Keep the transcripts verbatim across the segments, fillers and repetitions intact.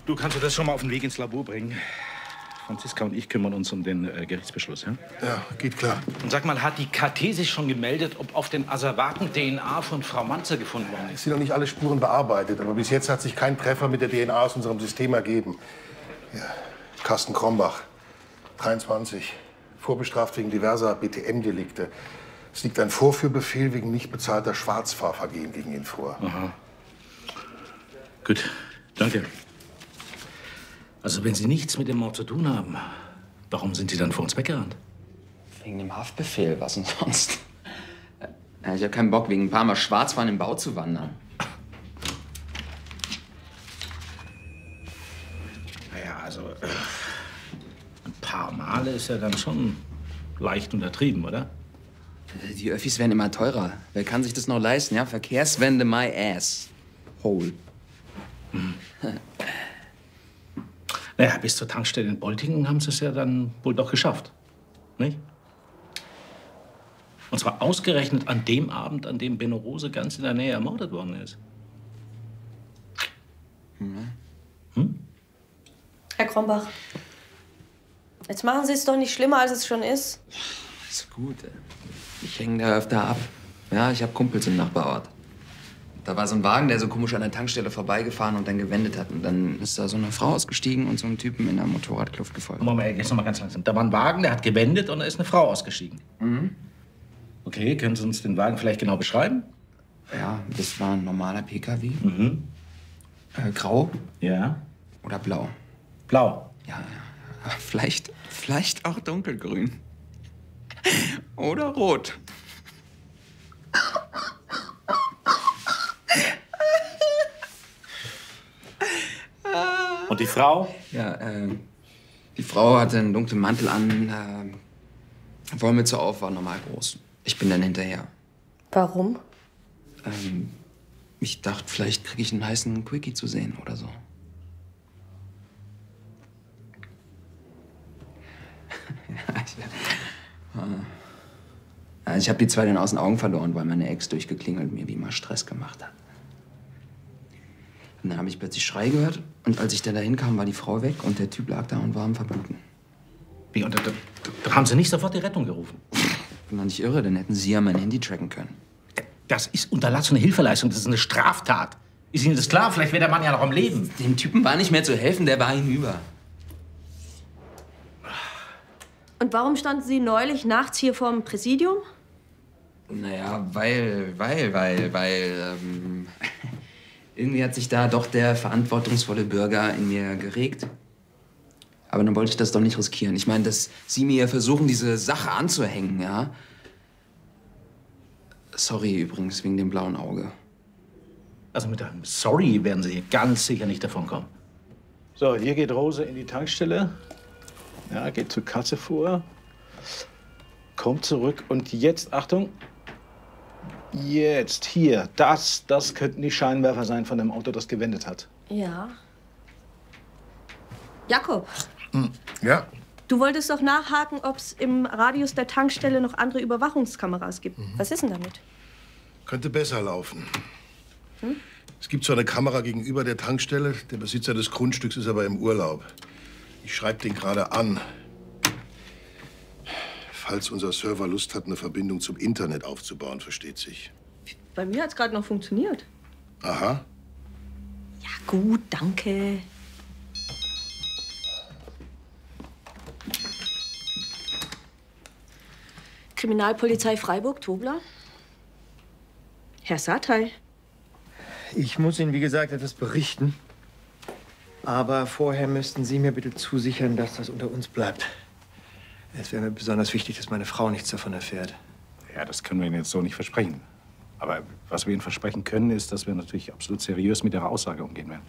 Du kannst dir das schon mal auf den Weg ins Labor bringen. Franziska und ich kümmern uns um den äh, Gerichtsbeschluss, ja? Ja, geht klar. Und sag mal, hat die K T sich schon gemeldet, ob auf den Asservaten D N A von Frau Manzer gefunden worden ist? Es sind noch nicht alle Spuren bearbeitet, aber bis jetzt hat sich kein Treffer mit der D N A aus unserem System ergeben. Ja, Carsten Krombach, dreiundzwanzig, vorbestraft wegen diverser B T M-Delikte. Es liegt ein Vorführbefehl wegen nicht bezahlter Schwarzfahrvergehen gegen ihn vor. Aha. Gut, danke. Also, wenn Sie nichts mit dem Mord zu tun haben, warum sind Sie dann vor uns weggerannt? Wegen dem Haftbefehl, was denn sonst? Ja, ich habe keinen Bock, wegen ein paar Mal Schwarzfahren im Bau zu wandern. Naja, also, äh, ein paar Male ist ja dann schon leicht untertrieben, oder? Die Öffis werden immer teurer. Wer kann sich das noch leisten, ja? Verkehrswende, my ass. Hole. Hm. Naja, bis zur Tankstelle in Boltingen haben Sie es ja dann wohl doch geschafft, nicht? Und zwar ausgerechnet an dem Abend, an dem Benno Rose ganz in der Nähe ermordet worden ist. Mhm. Hm? Herr Krombach, jetzt machen Sie es doch nicht schlimmer, als es schon ist. Ist gut. Ich hänge da öfter ab. Ja, ich habe Kumpels im Nachbarort. Da war so ein Wagen, der so komisch an der Tankstelle vorbeigefahren und dann gewendet hat. Und dann ist da so eine Frau ausgestiegen und so ein Typen in der Motorradkluft gefolgt. Moment, jetzt noch mal ganz langsam. Da war ein Wagen, der hat gewendet und da ist eine Frau ausgestiegen. Mhm. Okay, können Sie uns den Wagen vielleicht genau beschreiben? Ja, das war ein normaler P K W. Mhm. Äh, grau. Ja. Oder blau. Blau? Ja, ja. Vielleicht, vielleicht auch dunkelgrün. Oder rot. Und die Frau? Ja, äh, die Frau hatte einen dunklen Mantel an, äh, Wollmütze auf, war normal groß. Ich bin dann hinterher. Warum? Ähm, ich dachte, vielleicht kriege ich einen heißen Quickie zu sehen oder so. ja, ich, äh, ich habe die zwei dann aus den Augen verloren, weil meine Ex durchgeklingelt mir wie immer Stress gemacht hat. Und dann habe ich plötzlich Schrei gehört und als ich dann dahin kam, war die Frau weg und der Typ lag da und war am Verbluten. Wie, und da, da, da haben Sie nicht sofort die Rettung gerufen? Ich bin doch nicht irre, dann hätten Sie ja mein Handy tracken können. Das ist unterlassene Hilfeleistung, das ist eine Straftat. Ist Ihnen das klar? Vielleicht wäre der Mann ja noch am Leben. Dem Typen war nicht mehr zu helfen, der war hinüber. Und warum standen Sie neulich nachts hier vorm Präsidium? Naja, weil, weil, weil, weil, ähm, irgendwie hat sich da doch der verantwortungsvolle Bürger in mir geregt. Aber dann wollte ich das doch nicht riskieren. Ich meine, dass Sie mir versuchen, diese Sache anzuhängen, ja? Sorry übrigens, wegen dem blauen Auge. Also mit einem Sorry werden Sie hier ganz sicher nicht davon kommen. So, hier geht Rose in die Tankstelle. Ja, geht zur Kasse vor. Kommt zurück und jetzt, Achtung. Jetzt, hier, das, das könnten die Scheinwerfer sein von dem Auto, das gewendet hat. Ja. Jakob, Hm. Ja? du wolltest doch nachhaken, ob es im Radius der Tankstelle noch andere Überwachungskameras gibt. Mhm. Was ist denn damit? Könnte besser laufen. Hm? Es gibt zwar eine Kamera gegenüber der Tankstelle, der Besitzer des Grundstücks ist aber im Urlaub. Ich schreibe den gerade an. Falls unser Server Lust hat, eine Verbindung zum Internet aufzubauen, versteht sich. Bei mir hat es gerade noch funktioniert. Aha. Ja gut, danke. Kriminalpolizei Freiburg, Tobler. Herr Satay. Ich muss Ihnen, wie gesagt, etwas berichten. Aber vorher müssten Sie mir bitte zusichern, dass das unter uns bleibt. Es wäre mir besonders wichtig, dass meine Frau nichts davon erfährt. Ja, das können wir Ihnen jetzt so nicht versprechen. Aber was wir Ihnen versprechen können, ist, dass wir natürlich absolut seriös mit Ihrer Aussage umgehen werden.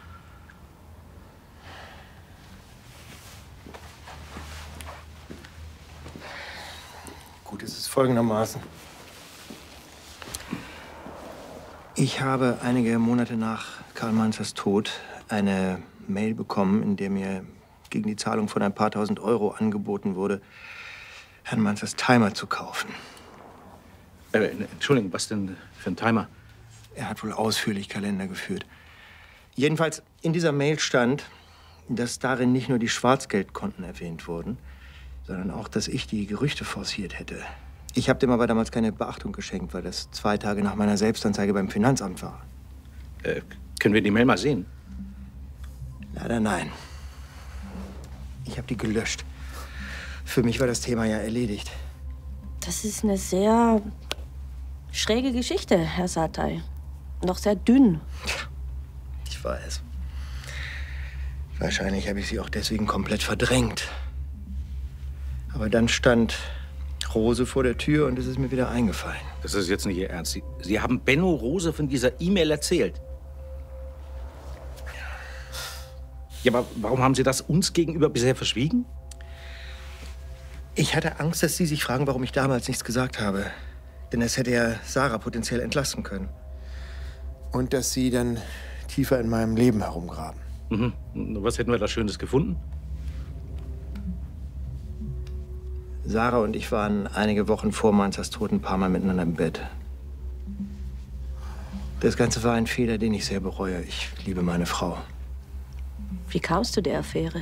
Gut, es ist folgendermaßen. Ich habe einige Monate nach Karl Manzers Tod eine Mail bekommen, in der mir gegen die Zahlung von ein paar tausend Euro angeboten wurde, Herrn Manzers Timer zu kaufen. Äh, Entschuldigung, was denn für ein Timer? Er hat wohl ausführlich Kalender geführt. Jedenfalls in dieser Mail stand, dass darin nicht nur die Schwarzgeldkonten erwähnt wurden, sondern auch, dass ich die Gerüchte forciert hätte. Ich habe dem aber damals keine Beachtung geschenkt, weil das zwei Tage nach meiner Selbstanzeige beim Finanzamt war. Äh, können wir die Mail mal sehen? Leider nein. Ich habe die gelöscht. Für mich war das Thema ja erledigt. Das ist eine sehr schräge Geschichte, Herr Satay. Noch sehr dünn. Ich weiß. Wahrscheinlich habe ich sie auch deswegen komplett verdrängt. Aber dann stand Rose vor der Tür und es ist mir wieder eingefallen. Das ist jetzt nicht Ihr Ernst. Sie, Sie haben Benno Rose von dieser E-Mail erzählt. Ja, aber warum haben Sie das uns gegenüber bisher verschwiegen? Ich hatte Angst, dass Sie sich fragen, warum ich damals nichts gesagt habe. Denn das hätte ja Sarah potenziell entlasten können. Und dass Sie dann tiefer in meinem Leben herumgraben. Mhm. Was hätten wir da Schönes gefunden? Sarah und ich waren einige Wochen vor Manzas Tod ein paar Mal miteinander im Bett. Das Ganze war ein Fehler, den ich sehr bereue. Ich liebe meine Frau. Wie kamst du der Affäre?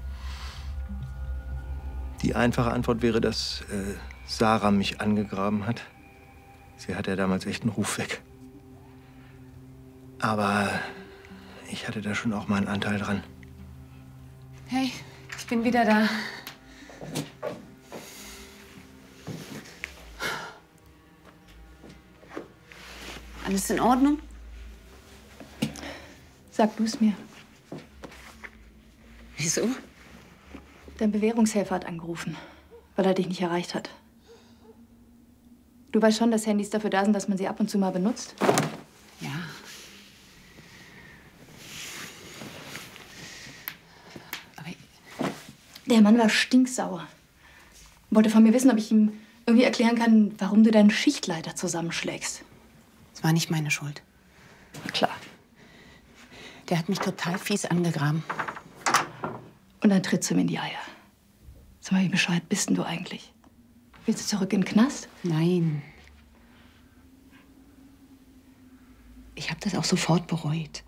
Die einfache Antwort wäre, dass äh, Sarah mich angegraben hat. Sie hatte ja damals echt einen Ruf weg. Aber ich hatte da schon auch meinen Anteil dran. Hey, ich bin wieder da. Alles in Ordnung? Sag du es mir. Wieso? Dein Bewährungshelfer hat angerufen, weil er dich nicht erreicht hat. Du weißt schon, dass Handys dafür da sind, dass man sie ab und zu mal benutzt? Ja. Aber Der Mann war stinksauer. Wollte von mir wissen, ob ich ihm irgendwie erklären kann, warum du deinen Schichtleiter zusammenschlägst. es war nicht meine Schuld. Klar. Der hat mich total fies angegraben. Und dann trittst du ihm in die Eier. Sag mal, wie bescheuert bist denn du eigentlich? Willst du zurück in den Knast? Nein. Ich habe das auch sofort bereut.